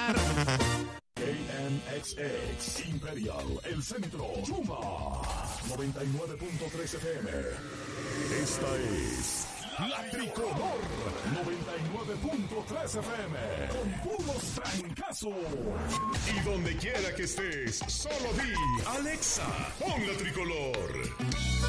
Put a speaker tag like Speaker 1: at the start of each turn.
Speaker 1: escuchar.
Speaker 2: KNXX Imperial, el centro, Chuma 99.3 FM. Esta es La Tricolor 99.3 FM con puros trancazos. Y donde quiera que estés, solo di Alexa, pon La Tricolor.